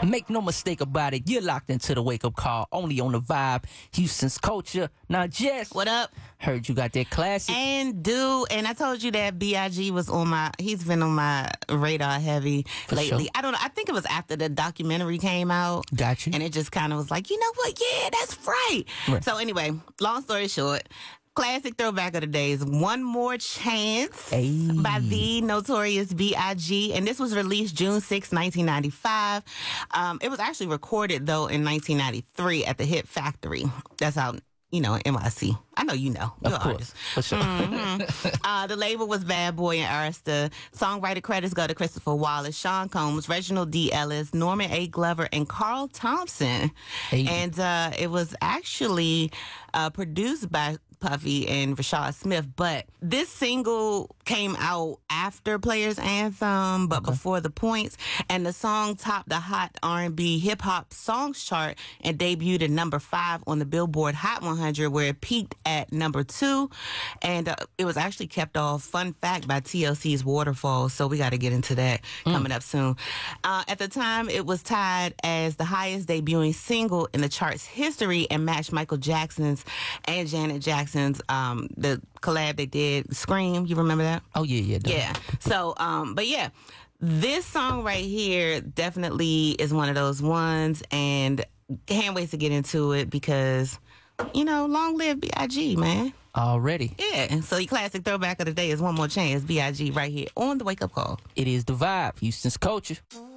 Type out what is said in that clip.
Make no mistake about it, you're locked into the wake up call, only on the Vibe, Houston's culture. Now, Jess, What up? heard you got that classic. And I told you that B.I.G. was he's been on my radar heavy lately. sure. I don't know. I think it was after the documentary came out. Got you. And it just kind of was like, you know what? Yeah, that's right. So anyway, long story short, classic throwback of the days, One More Chance by the Notorious B.I.G. And this was released June 6, 1995. It was actually recorded, though, in 1993 at the Hit Factory. That's out, NYC. I know you know. You're Of course. For sure. The label was Bad Boy and Arista. Songwriter credits go to Christopher Wallace, Sean Combs, Reginald D. Ellis, Norman A. Glover, and Carl Thompson. Hey. And it was actually produced by Puffy and Rashad Smith, but this single came out after Players Anthem, but before The Points, and the song topped the Hot R&B Hip Hop Songs chart and debuted at number 5 on the Billboard Hot 100, where it peaked at number 2, and it was actually kept off, fun fact, by TLC's Waterfall, so we got to get into that coming up soon. At the time, it was tied as the highest debuting single in the chart's history and matched Michael Jackson's and Janet Jackson's the collab they did, Scream. You remember that? Oh, yeah. Yeah. So, but yeah, this song right here definitely is one of those ones, and can't wait to get into it because, long live B.I.G., man. Already. Yeah. And so your classic throwback of the day is One More Chance, B.I.G. right here on the Wake Up Call. It is the Vibe, Houston's culture.